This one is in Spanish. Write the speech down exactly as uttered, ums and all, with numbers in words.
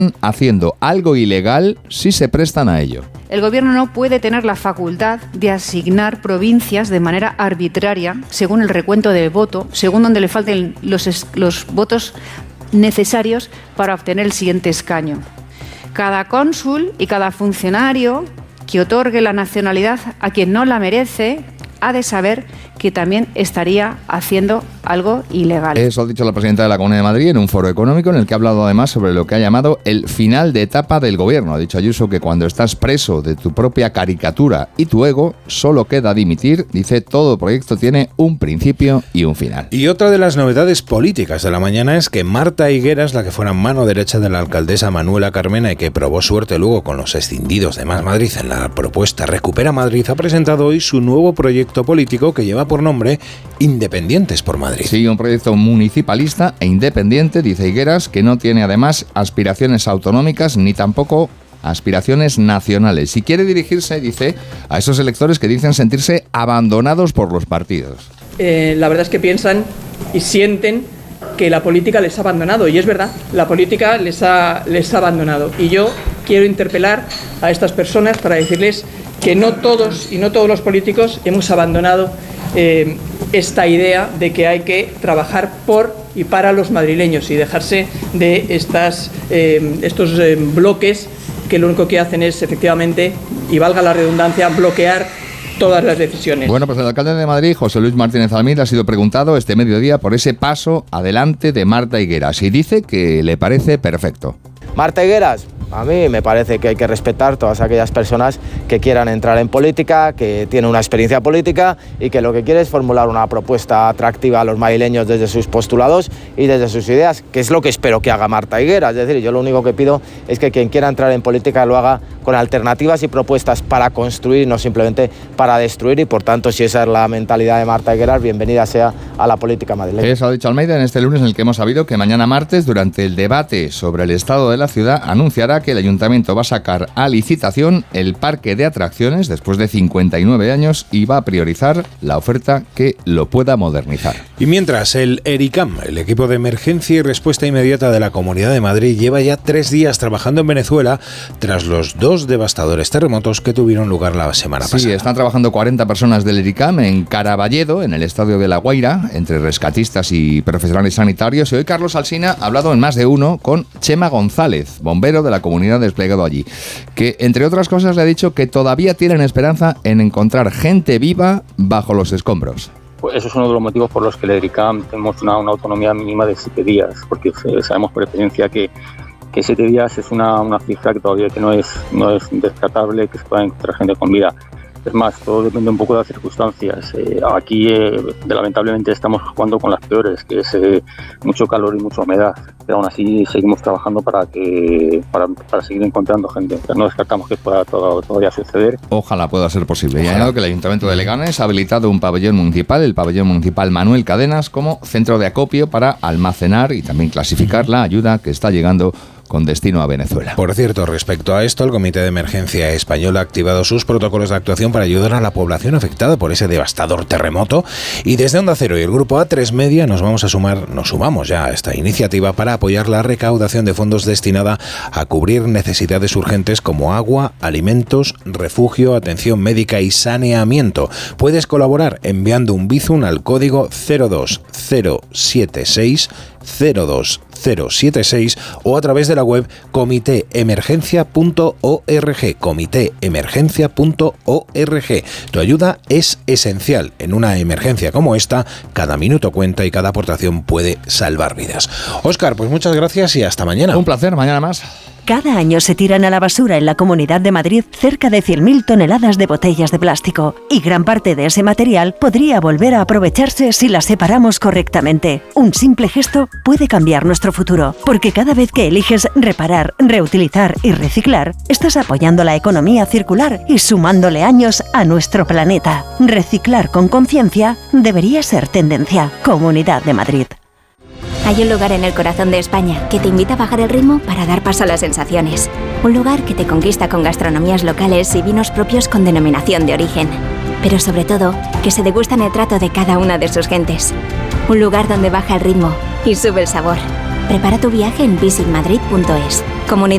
haciendo algo ilegal si se prestan a ello. El Gobierno no puede tener la facultad de asignar provincias de manera arbitraria, según el recuento de voto, según donde le falten los, es- los votos necesarios para obtener el siguiente escaño. Cada cónsul y cada funcionario que otorgue la nacionalidad a quien no la merece ha de saber que también estaría haciendo algo ilegal. Eso ha dicho la presidenta de la Comunidad de Madrid en un foro económico en el que ha hablado además sobre lo que ha llamado el final de etapa del gobierno. Ha dicho Ayuso que cuando estás preso de tu propia caricatura y tu ego, solo queda dimitir. Dice, todo proyecto tiene un principio y un final. Y otra de las novedades políticas de la mañana es que Marta Higueras, la que fuera mano derecha de la alcaldesa Manuela Carmena y que probó suerte luego con los escindidos de Más Madrid en la propuesta Recupera Madrid, ha presentado hoy su nuevo proyecto político que lleva por nombre Independientes por Madrid. Sí, un proyecto municipalista e independiente, dice Higueras, que no tiene además aspiraciones autonómicas ni tampoco aspiraciones nacionales. Y quiere dirigirse, dice, a esos electores que dicen sentirse abandonados por los partidos. Eh, la verdad es que piensan y sienten que la política les ha abandonado, y es verdad, la política les ha, les ha abandonado. Y yo quiero interpelar a estas personas para decirles que no todos y no todos los políticos hemos abandonado eh, esta idea de que hay que trabajar por y para los madrileños y dejarse de estas, eh, estos eh, bloques que lo único que hacen es efectivamente, y valga la redundancia, bloquear todas las decisiones. Bueno, pues el alcalde de Madrid, José Luis Martínez Almir, ha sido preguntado este mediodía por ese paso adelante de Marta Higueras y dice que le parece perfecto. Marta Higueras, a mí me parece que hay que respetar todas aquellas personas que quieran entrar en política, que tienen una experiencia política y que lo que quiere es formular una propuesta atractiva a los madrileños desde sus postulados y desde sus ideas, que es lo que espero que haga Marta Higueras. Es decir, yo lo único que pido es que quien quiera entrar en política lo haga con alternativas y propuestas para construir, no simplemente para destruir, y por tanto, si esa es la mentalidad de Marta Higueras, bienvenida sea a la política madrileña. Eso ha dicho Almeida en este lunes en el que hemos sabido que mañana martes, durante el debate sobre el estado de la ciudad, anunciará que el ayuntamiento va a sacar a licitación el parque de atracciones después de cincuenta y nueve años y va a priorizar la oferta que lo pueda modernizar. Y mientras, el ERICAM, el equipo de emergencia y respuesta inmediata de la Comunidad de Madrid, lleva ya tres días trabajando en Venezuela tras los dos devastadores terremotos que tuvieron lugar la semana Sí, pasada. están trabajando cuarenta personas del ERICAM en Caraballedo, en el estadio de La Guaira, entre rescatistas y profesionales sanitarios. Y hoy Carlos Alsina ha hablado en más de uno con Chema González, bombero de la comunidad desplegado allí, que entre otras cosas le ha dicho que todavía tienen esperanza en encontrar gente viva bajo los escombros. Pues eso es uno de los motivos por los que el ERICAM tenemos una, una autonomía mínima de siete días, porque sabemos por experiencia que, que siete días es una, una cifra que todavía que no es, no es descartable que se pueda encontrar gente con vida. Es más, todo depende un poco de las circunstancias. Eh, aquí, eh, lamentablemente, estamos jugando con las peores, que es eh, mucho calor y mucha humedad. Pero aún así seguimos trabajando para que para, para seguir encontrando gente. Pero no descartamos que pueda todo, todavía suceder. Ojalá pueda ser posible. Y añado que el Ayuntamiento de Leganés ha habilitado un pabellón municipal, el pabellón municipal Manuel Cadenas, como centro de acopio para almacenar y también clasificar la ayuda que está llegando con destino a Venezuela. Por cierto, respecto a esto, el Comité de Emergencia Español ha activado sus protocolos de actuación para ayudar a la población afectada por ese devastador terremoto, y desde Onda Cero y el Grupo A tres Media nos vamos a sumar, nos sumamos ya a esta iniciativa para apoyar la recaudación de fondos destinada a cubrir necesidades urgentes como agua, alimentos, refugio, atención médica y saneamiento. Puedes colaborar enviando un Bizum al código cero dos cero siete seis cero dos cero siete seis o a través de la web comité emergencia punto org, comité emergencia punto org. Tu ayuda es esencial en una emergencia como esta. Cada minuto cuenta y cada aportación puede salvar vidas. Óscar, pues muchas gracias y hasta mañana. Un placer, mañana más. Cada año se tiran a la basura en la Comunidad de Madrid cerca de cien mil toneladas de botellas de plástico, y gran parte de ese material podría volver a aprovecharse si las separamos correctamente. Un simple gesto puede cambiar nuestro futuro, porque cada vez que eliges reparar, reutilizar y reciclar, estás apoyando la economía circular y sumándole años a nuestro planeta. Reciclar con conciencia debería ser tendencia. Comunidad de Madrid. Hay un lugar en el corazón de España que te invita a bajar el ritmo para dar paso a las sensaciones. Un lugar que te conquista con gastronomías locales y vinos propios con denominación de origen. Pero sobre todo, que se degusta en el trato de cada una de sus gentes. Un lugar donde baja el ritmo y sube el sabor. Prepara tu viaje en visit madrid punto es. Comunidad